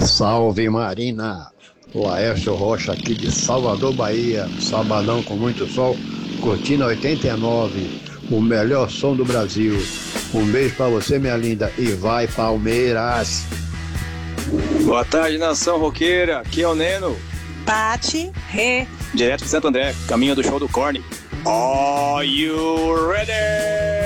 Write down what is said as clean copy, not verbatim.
Salve Marina, Laércio Rocha aqui de Salvador, Bahia. Sabadão com muito sol, Cortina 89, o melhor som do Brasil. Um beijo pra você, minha linda, e vai Palmeiras. Boa tarde, nação roqueira, aqui é o Neno. Pati, Rê. Direto de Santo André, caminho do show do Korn. Are you ready?